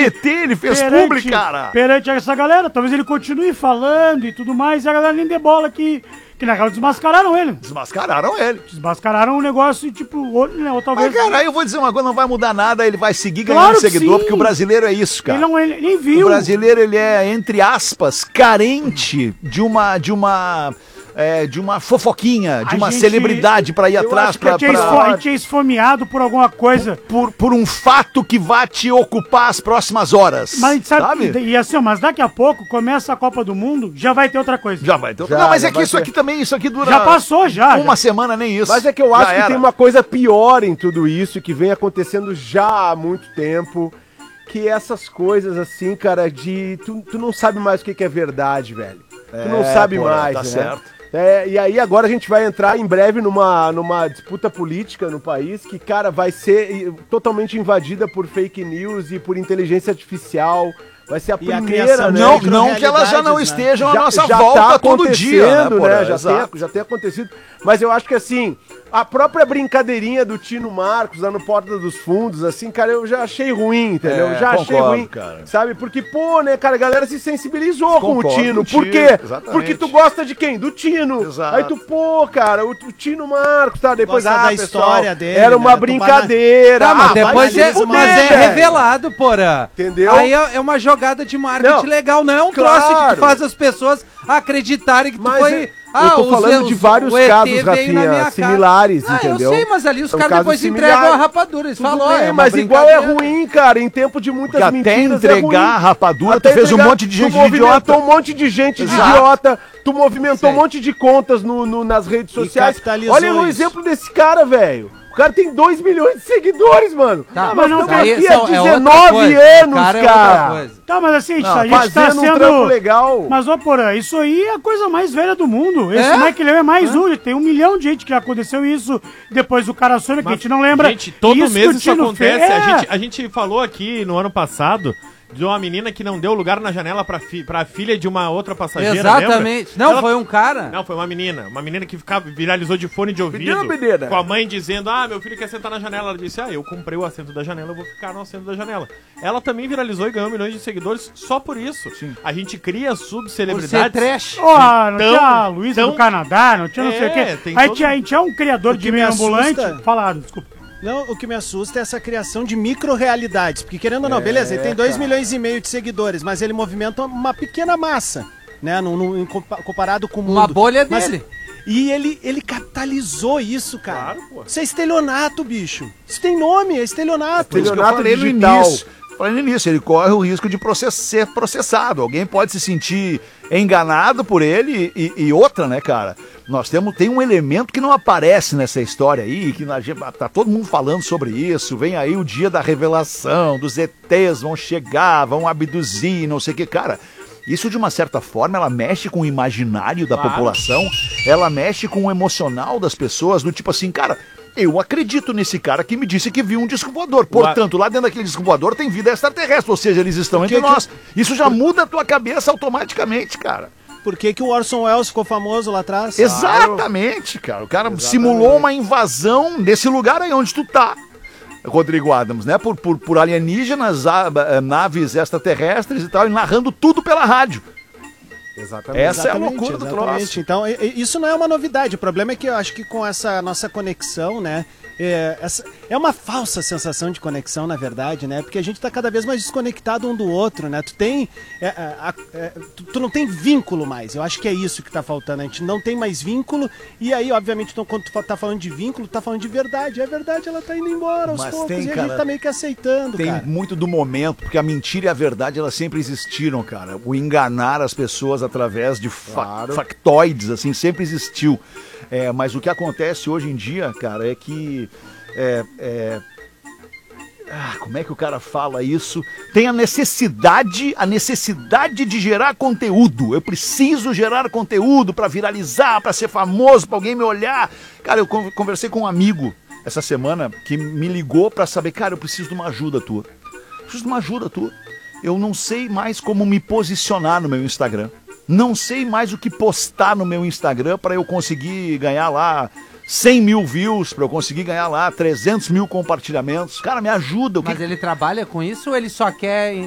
PT ele fez público, cara. Perante essa galera, talvez ele continue falando e tudo mais, e a galera nem dê bola que na real desmascararam ele. Desmascararam o negócio, tipo, ou talvez... Mas, cara, eu vou dizer uma coisa, não vai mudar nada, ele vai seguir ganhando seguidor, porque o brasileiro é isso, cara. Ele nem viu. O brasileiro, ele é, entre aspas, carente de uma fofoquinha, de uma celebridade pra ir atrás. A gente é esfomeado por alguma coisa. Por um fato que vá te ocupar as próximas horas. Mas a gente sabe? E assim, mas daqui a pouco começa a Copa do Mundo, já vai ter outra coisa. Já vai ter outra coisa. Não, mas é que isso aqui também, isso aqui dura... Já passou, já. Uma semana, nem isso. Mas é que eu acho que tem uma coisa pior em tudo isso, que vem acontecendo já há muito tempo, que essas coisas assim, cara, de... Tu não sabe mais o que é verdade, velho. Tu não sabe mais, tá né? certo. E aí agora a gente vai entrar em breve numa disputa política no país que, cara, vai ser totalmente invadida por fake news e por inteligência artificial. Vai ser a primeira, né? Não que elas já não estejam à nossa volta tá todo dia, né? Já tem acontecido. Mas eu acho que, assim, a própria brincadeirinha do Tino Marcos lá no Porta dos Fundos, assim, cara, eu já achei ruim, entendeu? Achei ruim, cara. Sabe? Porque, pô, né, cara, a galera se sensibilizou com o Tino. Por quê? Porque tu gosta de quem? Do Tino. Exato. Aí tu, pô, cara, o Tino Marcos, tá? Depois da pessoal, história dele, era uma né? brincadeira. Tá, mas depois mas é revelado, porra. Entendeu? Aí é uma jogada de marketing legal, não é um troço que tu faz as pessoas acreditarem que tu foi... eu tô falando de vários casos, Rafinha, similares, entendeu? Eu sei, mas ali os São caras depois casos entregam a similares. rapadura. Eles Tudo falam, bem, mas igual é ruim, cara, em tempo de muitas Porque mentiras até entregar a rapadura, tu fez um monte de gente tu movimentou idiota. um monte de gente de Exato. idiota, tu movimentou um monte de contas nas redes sociais. capitalizou Olha o isso. exemplo desse cara, velho. O cara tem 2 milhões de seguidores, mano. Tá, mas não mas tá aí aqui é há outra 19 coisa. anos, O cara é outra cara. coisa. Tá, mas assim, a gente tá fazendo um trampo legal. Mas, ó, porra, isso aí é a coisa mais velha do mundo. Esse Mike Leão é mais um. Tem 1 milhão de gente que aconteceu isso. Depois o cara some, que a gente não lembra. Gente, todo mês isso acontece. fez. A gente falou aqui no ano passado de uma menina que não deu lugar na janela pra filha de uma outra passageira, Exatamente. lembra? Não, foi um cara. Não, foi uma menina. Uma menina que viralizou de fone de ouvido. Menina. Com a mãe dizendo, meu filho quer sentar na janela. Ela disse, eu comprei o assento da janela, eu vou ficar no assento da janela. Ela também viralizou e ganhou milhões de seguidores só por isso. Sim. A gente cria subcelebridades. trash. Ó, não tinha a Luísa do Canadá, não tinha não sei o quê. Aí a gente é um criador de meio ambulante. Falaram, desculpa. Não, o que me assusta é essa criação de micro-realidades. Porque querendo ou não, beleza, ele tem 2 milhões e meio de seguidores, mas ele movimenta uma pequena massa, né? Comparado com o mundo. Uma bolha dele. E ele capitalizou isso, cara. Claro, pô. Isso é estelionato, bicho. Isso tem nome, é estelionato. Por isso que eu falei no início. Falei no início, ele corre o risco de ser processado. Alguém pode se sentir enganado por ele e outra, né, cara? Tem um elemento que não aparece nessa história aí, que tá todo mundo falando sobre isso. Vem aí o dia da revelação, dos ETs vão chegar, vão abduzir, não sei o que, cara. Isso, de uma certa forma, ela mexe com o imaginário da população, ela mexe com o emocional das pessoas, do tipo assim, cara, eu acredito nesse cara que me disse que viu um disco voador. Portanto, lá dentro daquele disco voador tem vida extraterrestre, ou seja, eles estão entre nós. Isso já muda a tua cabeça automaticamente, cara. Por que o Orson Welles ficou famoso lá atrás? Exatamente, cara. O cara simulou uma invasão desse lugar aí onde tu tá, Rodrigo Adams, né? Por alienígenas, naves extraterrestres e tal, e narrando tudo pela rádio. Exatamente. Essa é a loucura do troço. Então, isso não é uma novidade. O problema é que eu acho que com essa nossa conexão, né? É uma falsa sensação de conexão, na verdade, né? Porque a gente tá cada vez mais desconectado um do outro, né? Tu não tem vínculo mais. Eu acho que é isso que tá faltando. A gente não tem mais vínculo. E aí, obviamente, então, quando tu tá falando de vínculo, tu tá falando de verdade. E a verdade, ela tá indo embora aos poucos. E a gente tá meio que aceitando, tem cara. muito do momento, porque a mentira e a verdade, elas sempre existiram, cara. O enganar as pessoas através de factoides, assim, sempre existiu. Mas o que acontece hoje em dia, cara, é que como é que o cara fala isso? Tem a necessidade de gerar conteúdo. Eu preciso gerar conteúdo para viralizar, para ser famoso, para alguém me olhar. Cara, eu conversei com um amigo essa semana que me ligou para saber, cara, eu preciso de uma ajuda tua. Eu não sei mais como me posicionar no meu Instagram. Não sei mais o que postar no meu Instagram para eu conseguir ganhar lá 100 mil views, para eu conseguir ganhar lá 300 mil compartilhamentos. Cara, me ajuda. Mas ele trabalha com isso ou ele só quer